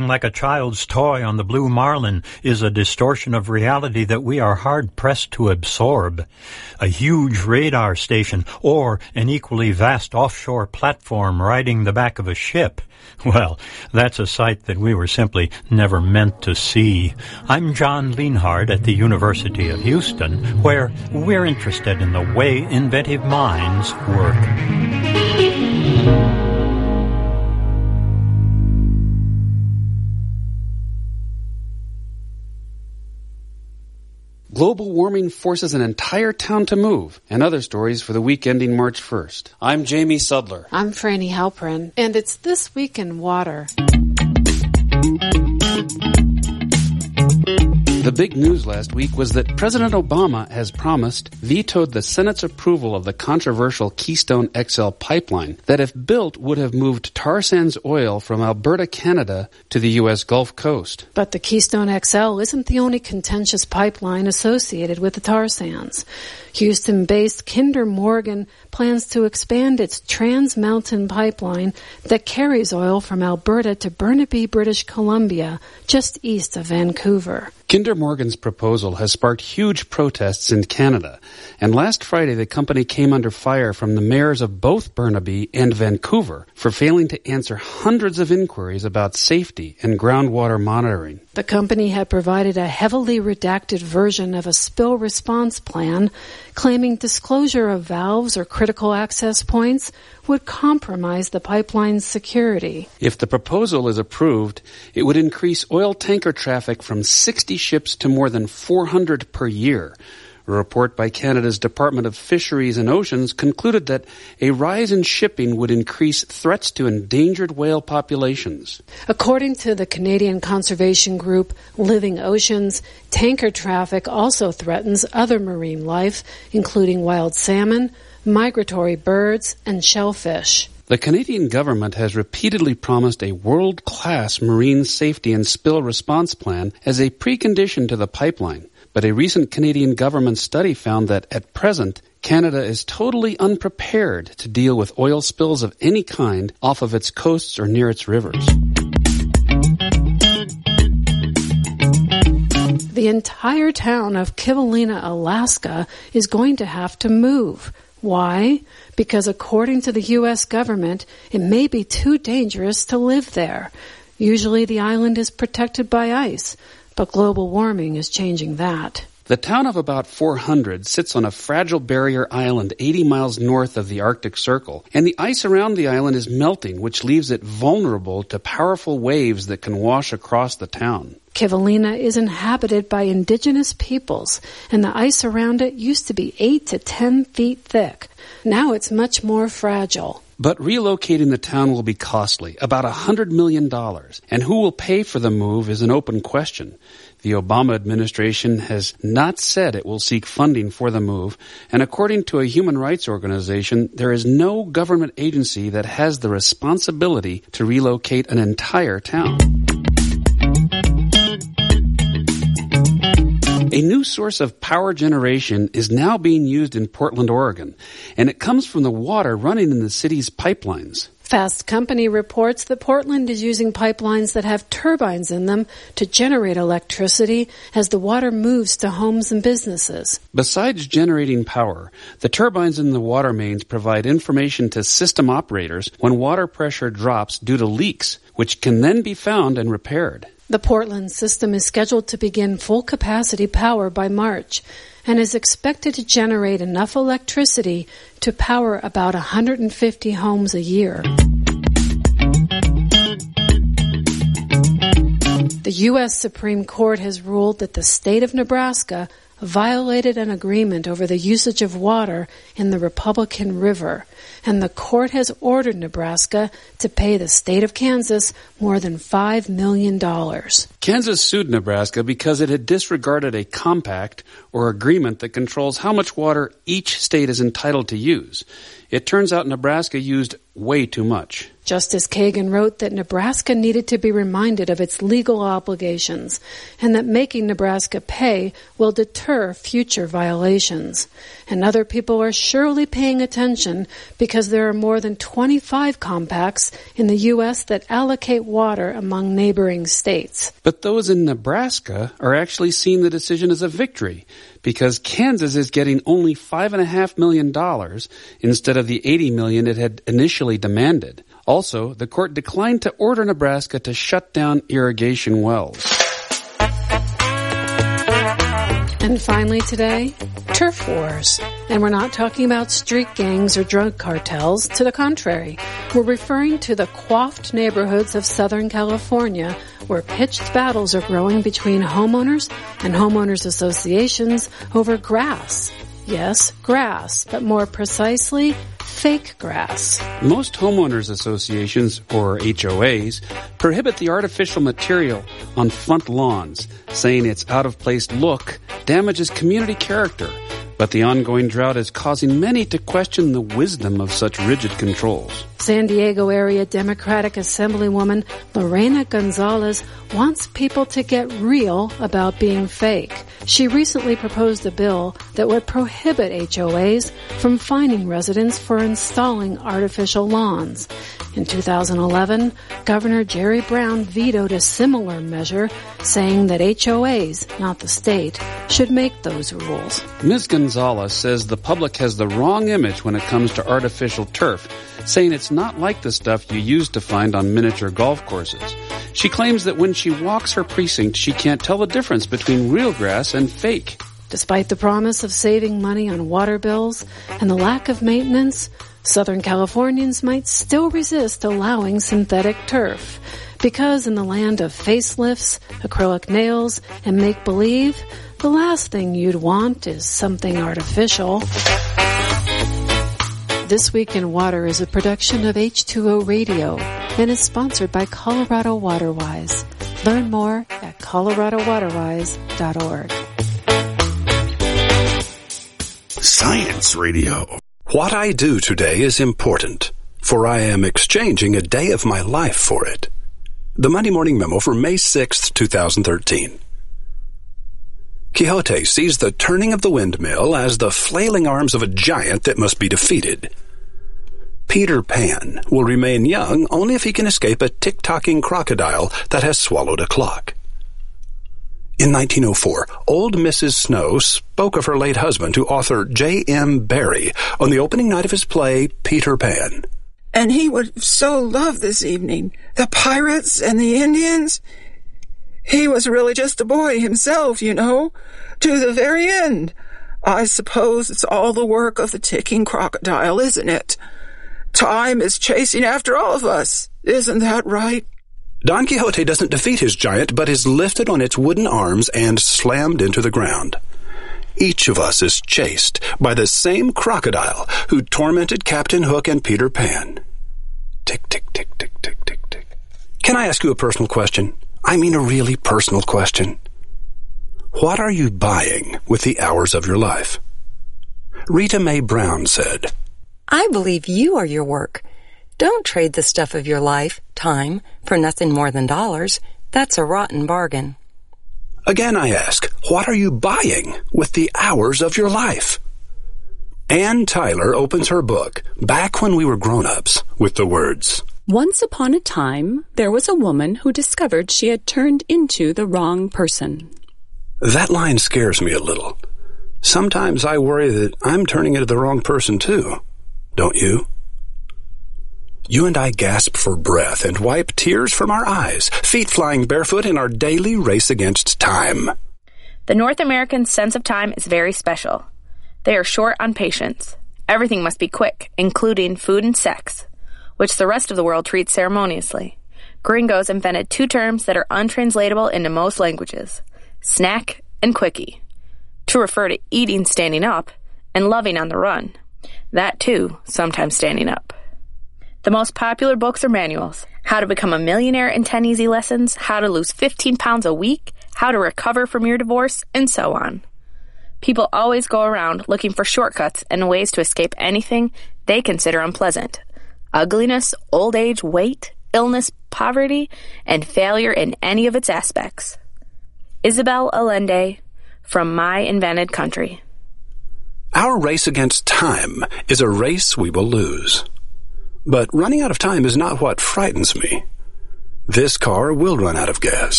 like a child's toy on the Blue Marlin is a distortion of reality that we are hard-pressed to absorb. A huge radar station or an equally vast offshore platform riding the back of a ship. Well, that's a sight that we were simply never meant to see. I'm John Lienhard at the University of Houston, where we're interested in the way inventive minds work. Global warming forces an entire town to move, and other stories for the week ending March 1st. I'm Jamie Sudler. I'm Franny Halprin, and it's This Week in Water. The big news last week was that President Obama has vetoed the Senate's approval of the controversial Keystone XL pipeline that, if built, would have moved tar sands oil from Alberta, Canada, to the U.S. Gulf Coast. But the Keystone XL isn't the only contentious pipeline associated with the tar sands. Houston-based Kinder Morgan plans to expand its Trans Mountain pipeline that carries oil from Alberta to Burnaby, British Columbia, just east of Vancouver. Kinder Morgan's proposal has sparked huge protests in Canada, and last Friday the company came under fire from the mayors of both Burnaby and Vancouver for failing to answer hundreds of inquiries about safety and groundwater monitoring. The company had provided a heavily redacted version of a spill response plan, claiming disclosure of valves or critical access points would compromise the pipeline's security. If the proposal is approved, it would increase oil tanker traffic from 60 ships to more than 400 per year. A report by Canada's Department of Fisheries and Oceans concluded that a rise in shipping would increase threats to endangered whale populations. According to the Canadian conservation group Living Oceans, tanker traffic also threatens other marine life, including wild salmon, migratory birds, and shellfish. The Canadian government has repeatedly promised a world-class marine safety and spill response plan as a precondition to the pipeline. But a recent Canadian government study found that, at present, Canada is totally unprepared to deal with oil spills of any kind off of its coasts or near its rivers. The entire town of Kivalina, Alaska, is going to have to move. Why? Because according to the U.S. government, it may be too dangerous to live there. Usually the island is protected by ice, but global warming is changing that. The town of about 400 sits on a fragile barrier island 80 miles north of the Arctic Circle, and the ice around the island is melting, which leaves it vulnerable to powerful waves that can wash across the town. Kivalina is inhabited by indigenous peoples, and the ice around it used to be 8 to 10 feet thick. Now it's much more fragile. But relocating the town will be costly, about $100 million, and who will pay for the move is an open question. The Obama administration has not said it will seek funding for the move, and according to a human rights organization, there is no government agency that has the responsibility to relocate an entire town. A new source of power generation is now being used in Portland, Oregon, and it comes from the water running in the city's pipelines. Fast Company reports that Portland is using pipelines that have turbines in them to generate electricity as the water moves to homes and businesses. Besides generating power, the turbines in the water mains provide information to system operators when water pressure drops due to leaks, which can then be found and repaired. The Portland system is scheduled to begin full-capacity power by March and is expected to generate enough electricity to power about 150 homes a year. The U.S. Supreme Court has ruled that the state of Nebraska violated an agreement over the usage of water in the Republican River, and the court has ordered Nebraska to pay the state of Kansas more than $5 million. Kansas sued Nebraska because it had disregarded a compact or agreement that controls how much water each state is entitled to use. It turns out Nebraska used way too much. Justice Kagan wrote that Nebraska needed to be reminded of its legal obligations and that making Nebraska pay will deter future violations. And other people are surely paying attention because there are more than 25 compacts in the U.S. that allocate water among neighboring states. But those in Nebraska are actually seeing the decision as a victory because Kansas is getting only $5.5 million instead of the $80 million it had initially demanded. Also, the court declined to order Nebraska to shut down irrigation wells. And finally today, turf wars. And we're not talking about street gangs or drug cartels. To the contrary, we're referring to the coiffed neighborhoods of Southern California where pitched battles are growing between homeowners and homeowners associations over grass. Yes, grass, but more precisely, fake grass. Most homeowners associations, or HOAs, prohibit the artificial material on front lawns, saying its out-of-place look damages community character. But the ongoing drought is causing many to question the wisdom of such rigid controls. San Diego area Democratic Assemblywoman Lorena Gonzalez wants people to get real about being fake. She recently proposed a bill that would prohibit HOAs from fining residents for installing artificial lawns. In 2011, Governor Jerry Brown vetoed a similar measure, saying that HOAs, not the state, should make those rules. Ms. Gonzalez says the public has the wrong image when it comes to artificial turf, saying it's not like the stuff you used to find on miniature golf courses. She claims that when she walks her precinct, she can't tell the difference between real grass and fake. Despite the promise of saving money on water bills and the lack of maintenance, Southern Californians might still resist allowing synthetic turf. Because in the land of facelifts, acrylic nails, and make-believe, the last thing you'd want is something artificial. This Week in Water is a production of H2O Radio and is sponsored by Colorado Waterwise. Learn more at coloradowaterwise.org. Science Radio. What I do today is important, for I am exchanging a day of my life for it. The Monday Morning Memo for May 6th, 2013. Quixote sees the turning of the windmill as the flailing arms of a giant that must be defeated. Peter Pan will remain young only if he can escape a tick-tocking crocodile that has swallowed a clock. In 1904, old Mrs. Snow spoke of her late husband to author J.M. Barrie on the opening night of his play, Peter Pan. And he would so love this evening. The pirates and the Indians. He was really just a boy himself, you know, to the very end. I suppose it's all the work of the ticking crocodile, isn't it? Time is chasing after all of us. Isn't that right? Don Quixote doesn't defeat his giant, but is lifted on its wooden arms and slammed into the ground. Each of us is chased by the same crocodile who tormented Captain Hook and Peter Pan. Tick, tick, tick, tick, tick, tick, tick. Can I ask you a personal question? I mean a really personal question. What are you buying with the hours of your life? Rita Mae Brown said, I believe you are your work. Don't trade the stuff of your life, time, for nothing more than dollars. That's a rotten bargain. Again, I ask, what are you buying with the hours of your life? Ann Tyler opens her book, Back When We Were Grown-Ups, with the words, Once upon a time, there was a woman who discovered she had turned into the wrong person. That line scares me a little. Sometimes I worry that I'm turning into the wrong person, too. Don't you? You and I gasp for breath and wipe tears from our eyes, feet flying barefoot in our daily race against time. The North American sense of time is very special. They are short on patience. Everything must be quick, including food and sex, which the rest of the world treats ceremoniously. Gringos invented two terms that are untranslatable into most languages, snack and quickie, to refer to eating standing up and loving on the run. That, too, sometimes standing up. The most popular books are manuals. How to become a millionaire in 10 easy lessons, how to lose 15 pounds a week, how to recover from your divorce, and so on. People always go around looking for shortcuts and ways to escape anything they consider unpleasant: ugliness, old age, weight, illness, poverty, and failure in any of its aspects. Isabel Allende, from My Invented Country. Our race against time is a race we will lose. But running out of time is not what frightens me. This car will run out of gas.